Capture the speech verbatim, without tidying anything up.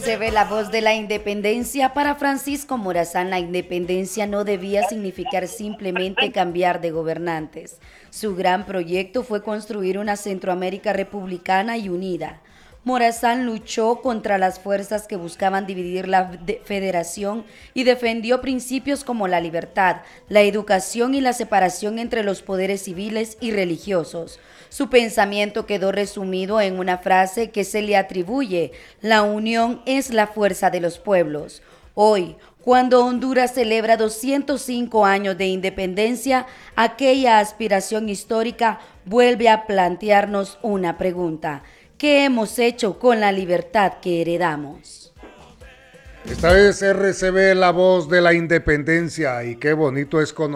C B, la voz de la independencia. Para Francisco Morazán, la independencia no debía significar simplemente cambiar de gobernantes. Su gran proyecto fue construir una Centroamérica republicana y unida. Morazán luchó contra las fuerzas que buscaban dividir la federación y defendió principios como la libertad, la educación y la separación entre los poderes civiles y religiosos. Su pensamiento quedó resumido en una frase que se le atribuye: la unión es la fuerza de los pueblos. Hoy, cuando Honduras celebra doscientos cinco años de independencia, aquella aspiración histórica vuelve a plantearnos una pregunta: ¿qué hemos hecho con la libertad que heredamos? Esta es R C B, la voz de la independencia, y qué bonito es conocer